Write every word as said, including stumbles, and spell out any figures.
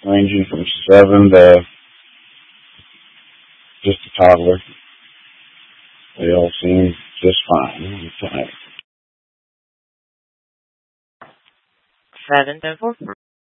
ranging from seven to just a toddler. They all seem just fine. Seven to four.